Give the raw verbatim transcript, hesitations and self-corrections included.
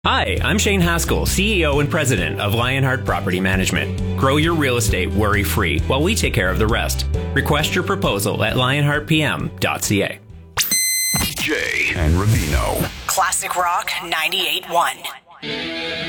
Hi, I'm Shane Haskell, C E O and President of Lionheart Property Management. Grow your real estate worry-free while we take care of the rest. Request your proposal at lionheart p m dot c a. Jay and Rubino. Classic Rock ninety-eight point one.